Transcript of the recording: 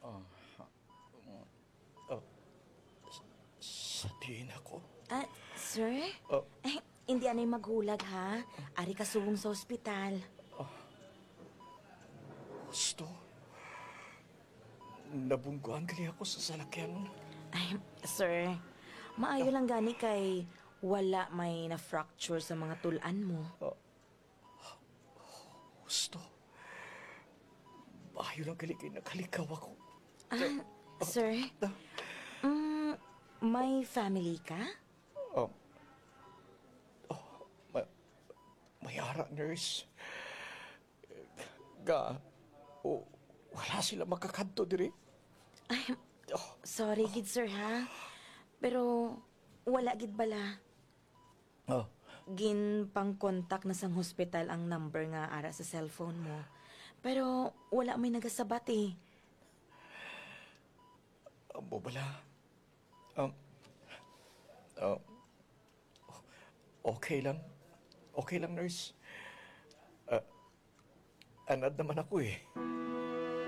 Oh, sa tiin ako. Sir? Oh. Hindi anay maghulag, ha? Ari ka subong sa ospital. Gusto. Nabungguan gali ako sa salakyan. Sir, maayo lang gani kay wala may na-fracture sa mga tulan mo. Gusto. Bayo lang gali kay nakalikaw ako. Sir? May family ka? Um, may ara, nurse. Wala sila makakadto diri. Sorry, gid sir, ha? Pero wala gid bala. Oh, Gin pang kontak na sang hospital ang number nga ara sa cellphone mo. Pero wala may nagasabat eh. amo bala. Um, um, okay lang. Okay lang, nurse. Anad naman ako eh.